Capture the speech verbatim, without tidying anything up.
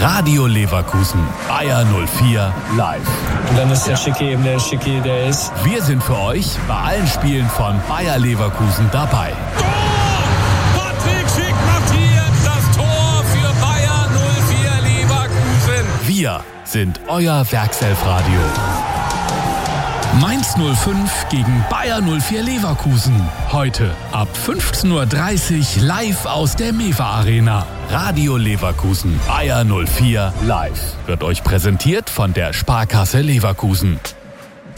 Radio Leverkusen, Bayer null vier live. Und dann ist der Schicki eben der Schicki, der ist. Wir sind für euch bei allen Spielen von Bayer Leverkusen dabei. Tor! Patrick Schick macht hier das Tor für Bayer null vier Leverkusen. Wir sind euer Werkselfradio. Mainz null fünf gegen Bayer null vier Leverkusen. Heute ab fünfzehn Uhr dreißig live aus der Mewa Arena. Radio Leverkusen, Bayer null vier live. Wird euch präsentiert von der Sparkasse Leverkusen.